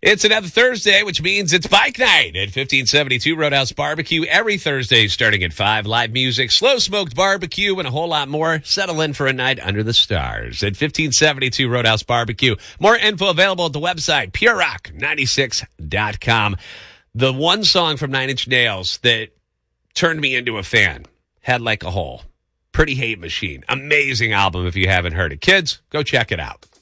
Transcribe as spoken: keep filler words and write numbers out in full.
It's another Thursday, which means it's bike night at fifteen seventy-two Roadhouse Barbecue every Thursday starting at five. Live music, slow-smoked barbecue, and a whole lot more. Settle in for a night under the stars at fifteen seventy-two Roadhouse Barbecue. More info available at the website, pure rock ninety-six dot com. The one song from Nine Inch Nails that turned me into a fan, Head Like a Hole. Pretty Hate Machine. Amazing album if you haven't heard it. Kids, go check it out.